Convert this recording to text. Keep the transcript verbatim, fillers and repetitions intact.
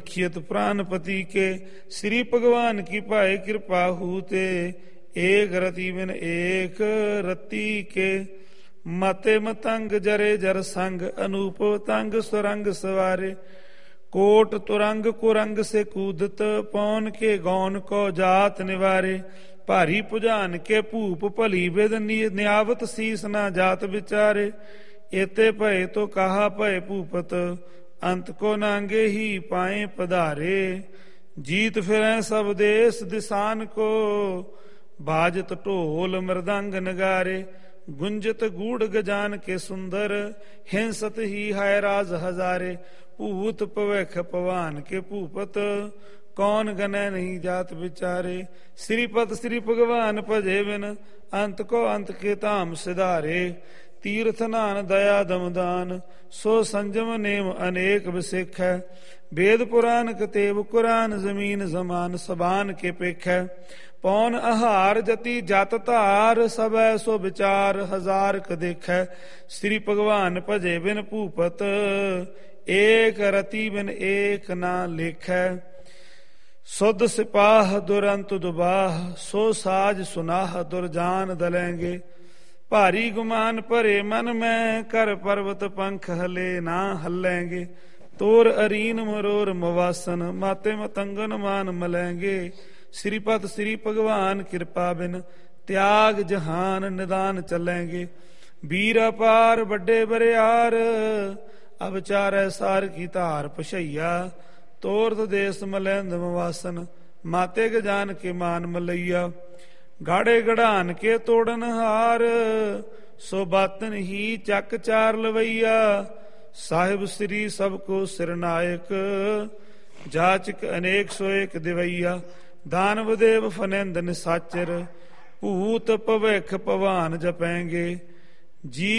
सुरक्षित प्राणपति के। श्री भगवान की पाए कृपा हूते एक रति बिन एक रति के। मते मतंग जरे जर संग अनूप तंग सुरंग सवारे। कोट तुरंग कुरंग से कूदत पौन के गौन को जात निवारे। भारी पुजान के भूप भली विद न्यावत शीस ना जात विचारे। एते भय तो कहा भय भूपत अंत को नांगे ही पाए पधारे। जीत फिरें सब देश दिसान को बाजत ढोल मृदंग नगारे। गुंजत गूढ़ गजान के सुंदर हिंसत ही है राज हजारे। भूत पवैख पवान के भूपत कौन गने नहीं जात विचारे। श्रीपत श्री भगवान भजे बिन अंत को अंत के धाम सिधारे। तीर्थ नान दया दमदान सो संजम नेम अनेक विसिख है। वेद पुराण कतेब कुरान जमीन जमान सबान के पेख है। पौन आहार जति जात धार सब सो विचार हजार क देख है। श्री भगवान भजे बिन भूपत एक रति बिन एक ना लेख है। सुध सिपाह दुरंत दुबाह सो साज सुनाह दुरजान दलेंगे। भारी गुमान भरे मन में कर पर्वत पंख हले ना हलेंगे। तोर अरीन मरोर मवासन माते मतंगन मान मलेंगे। श्रीपत श्री भगवान कृपा बिन त्याग जहान निदान चलेंगे। वीर अपार बड़े बरियार अब चारै सार की धार पछैया। तोरत देश मलैंद मवासन माते गजान के मान मलैया। गाड़े गढ़ान के तोड़न हार सो बातन ही चक चार लवैया। साहिब श्री सबको सिरनायक जाचक अनेक सो एक दिवैया। दानव देव फनेंद निसाचर भूत भवैख पवान जपेंगे। जी